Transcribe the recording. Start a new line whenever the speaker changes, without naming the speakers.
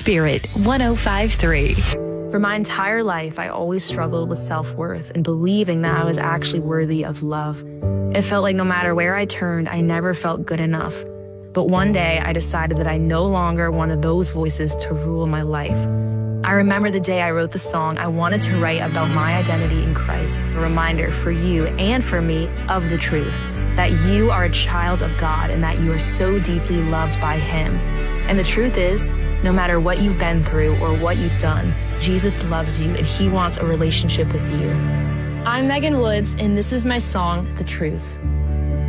Spirit 105.3.
For my entire life, I always struggled with self-worth and believing that I was actually worthy of love. It felt like no matter where I turned, I never felt good enough. But one day, I decided that I no longer wanted those voices to rule my life. I remember the day I wrote the song I wanted to write about my identity in Christ, a reminder for you and for me of the truth, that you are a child of God and that you are so deeply loved by Him. And the truth is, no matter what you've been through or what you've done, Jesus loves you and He wants a relationship with you. I'm Megan Woods, and this is my song, The Truth.